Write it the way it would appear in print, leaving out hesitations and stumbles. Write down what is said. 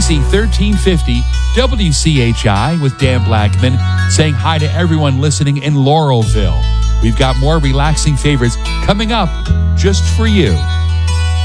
AC 1350 WCHI with Dan Blackman saying hi to everyone listening in Laurelville. We've got more relaxing favorites coming up just for you.